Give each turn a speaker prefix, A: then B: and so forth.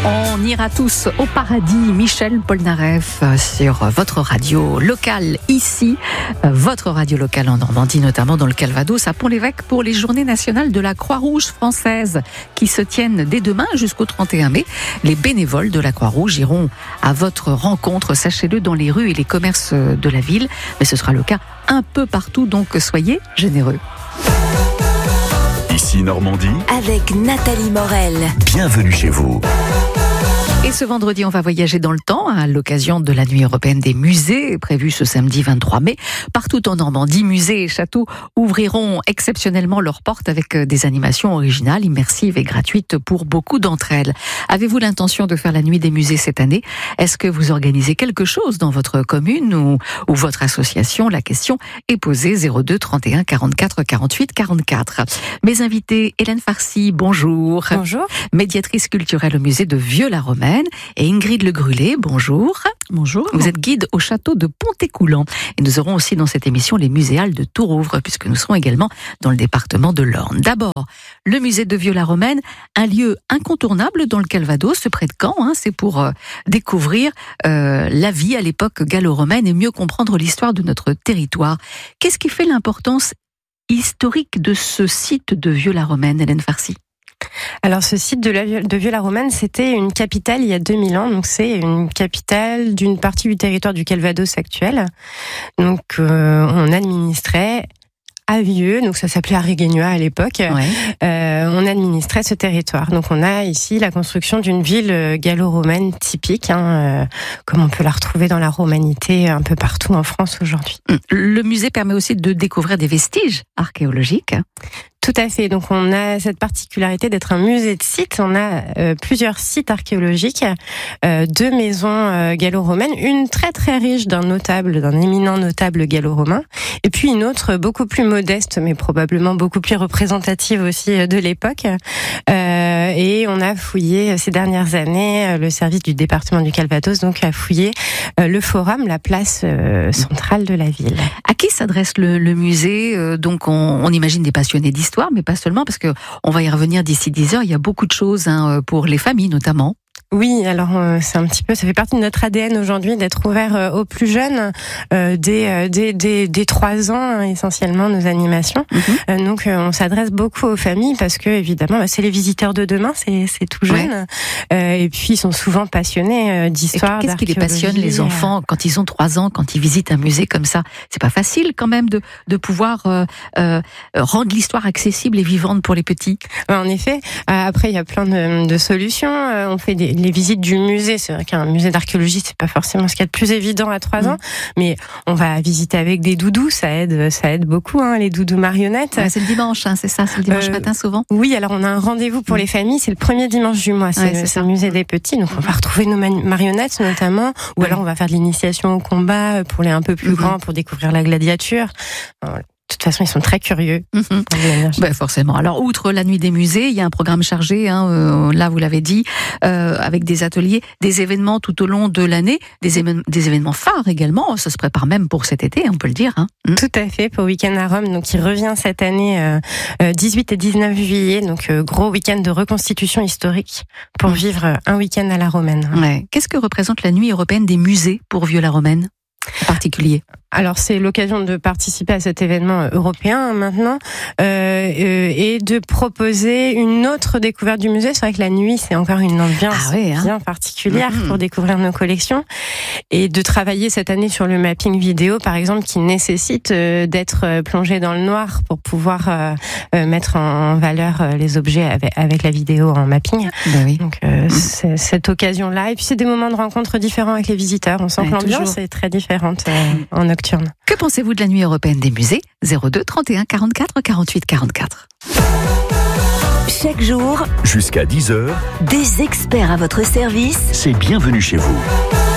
A: On ira tous au paradis. Michel Polnareff sur votre radio locale ici, votre radio locale en Normandie, notamment dans le Calvados, à Pont-l'Évêque, pour les journées nationales de la Croix-Rouge française qui se tiennent dès demain jusqu'au 31 mai. Les bénévoles de la Croix-Rouge iront à votre rencontre, sachez-le, dans les rues et les commerces de la ville. Mais ce sera le cas un peu partout, donc soyez généreux.
B: Ici Normandie,
C: avec Nathalie Morel.
B: Bienvenue chez vous.
A: Et ce vendredi, on va voyager dans le temps à l'occasion de la Nuit européenne des musées, prévue ce samedi 23 mai. Partout en Normandie, musées et châteaux ouvriront exceptionnellement leurs portes avec des animations originales, immersives et gratuites pour beaucoup d'entre elles. Avez-vous l'intention de faire la Nuit des musées cette année ? Est-ce que vous organisez quelque chose dans votre commune ou votre association ? La question est posée 02 31 44 48 44. Mes invités, Hélène Farcy, bonjour.
D: Bonjour.
A: Médiatrice culturelle au musée de Vieux-la-Romaine. Et Ingrid Le Grullet, bonjour.
D: Bonjour.
A: Vous êtes guide au château de Pont-Écoulant. Et nous aurons aussi dans cette émission les muséales de Tourouvre, puisque nous serons également dans le département de l'Orne. D'abord, le musée de Vieux-la-Romaine, un lieu incontournable dans le Calvados, près de Caen. C'est pour découvrir la vie à l'époque gallo-romaine et mieux comprendre l'histoire de notre territoire. Qu'est-ce qui fait l'importance historique de ce site de Vieux-la-Romaine, Hélène Farcy ?
D: Alors ce site de Vieux-la-Romaine, c'était une capitale il y a 2000 ans, donc c'est une capitale d'une partie du territoire du Calvados actuel. Donc on administrait à Vieux, donc ça s'appelait Aréguénois à l'époque, on administrait ce territoire. Donc on a ici la construction d'une ville gallo-romaine typique, comme on peut la retrouver dans la romanité un peu partout en France aujourd'hui.
A: Le musée permet aussi de découvrir des vestiges archéologiques.
D: Tout à fait. Donc, on a cette particularité d'être un musée de sites. On a plusieurs sites archéologiques, 2 maisons gallo-romaines, une très très riche d'un éminent notable gallo-romain, et puis une autre beaucoup plus modeste, mais probablement beaucoup plus représentative aussi de l'époque. Et on a fouillé ces dernières années, le service du département du Calvados, donc a fouillé le forum, la place centrale de la ville.
A: À qui s'adresse le musée ? Donc, on imagine des passionnés d'histoire, mais pas seulement, parce que on va y revenir d'ici 10 heures. Il y a beaucoup de choses pour les familles notamment.
D: Oui, alors c'est un petit peu, ça fait partie de notre ADN aujourd'hui d'être ouvert aux plus jeunes dès 3 ans essentiellement nos animations. Donc on s'adresse beaucoup aux familles parce que évidemment c'est les visiteurs de demain, c'est tout jeune. Et puis ils sont souvent passionnés d'histoire.
A: Qu'est-ce qui les passionne les enfants quand ils ont 3 ans, quand ils visitent un musée comme ça ? C'est pas facile quand même de pouvoir rendre l'histoire accessible et vivante pour les petits.
D: En effet. Après il y a plein de solutions. On fait les visites du musée, c'est vrai qu'un musée d'archéologie, c'est pas forcément ce qu'il y a de plus évident à 3 ans, mais on va visiter avec des doudous, ça aide beaucoup, les doudous marionnettes.
A: Ouais, c'est le dimanche, c'est ça, c'est le dimanche matin souvent.
D: Oui, alors on a un rendez-vous pour les familles, c'est le premier dimanche du mois, c'est le musée des petits, donc on va retrouver nos marionnettes notamment, ou alors on va faire de l'initiation au combat pour les un peu plus grands, pour découvrir la gladiature. Voilà. De toute façon, ils sont très curieux.
A: Forcément. Alors, outre la nuit des musées, il y a un programme chargé, là vous l'avez dit, avec des ateliers, des événements tout au long de l'année, des événements phares également. Ça se prépare même pour cet été, on peut le dire.
D: Tout à fait, pour Week-end à Rome, donc qui revient cette année 18 et 19 juillet, donc gros week-end de reconstitution historique pour vivre un week-end à la romaine.
A: Ouais. Qu'est-ce que représente la nuit européenne des musées pour Vieux-la-Romaine en particulier ?
D: Alors c'est l'occasion de participer à cet événement européen maintenant et de proposer une autre découverte du musée. C'est vrai que la nuit c'est encore une ambiance bien particulière pour découvrir nos collections et de travailler cette année sur le mapping vidéo par exemple qui nécessite d'être plongé dans le noir pour pouvoir mettre en valeur les objets avec la vidéo en mapping. Donc c'est cette occasion-là et puis c'est des moments de rencontre différents avec les visiteurs. On sent que l'ambiance est très différente en nocturne.
A: Que pensez-vous de la nuit européenne des musées ? 02 31 44 48 44.
C: Chaque jour,
B: jusqu'à 10h,
C: des experts à votre service.
B: c'est Bienvenue chez vous.